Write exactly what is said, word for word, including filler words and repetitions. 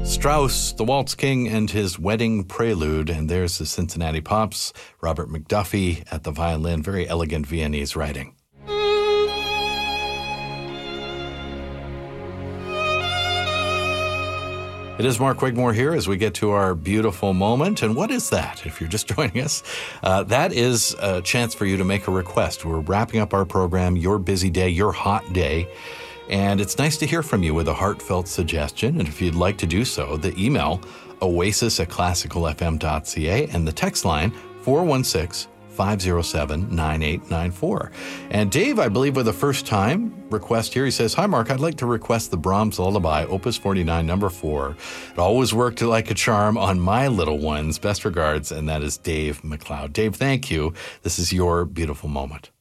Strauss, the Waltz King, and his Wedding Prelude. And there's the Cincinnati Pops, Robert McDuffie at the violin. Very elegant Viennese writing. It is Mark Wigmore here as we get to our beautiful moment. And what is that? If you're just joining us, uh, that is a chance for you to make a request. We're wrapping up our program, Your Busy Day, Your Hot Day. And it's nice to hear from you with a heartfelt suggestion. And if you'd like to do so, the email, oasis at classical f m dot c a, and the text line, four one six, five oh seven, nine eight nine four. And Dave, I believe, with a first-time request here, he says, "Hi, Mark, I'd like to request the Brahms Lullaby, Opus forty-nine, number four. It always worked like a charm on my little ones. Best regards," and that is Dave McLeod. Dave, thank you. This is your beautiful moment.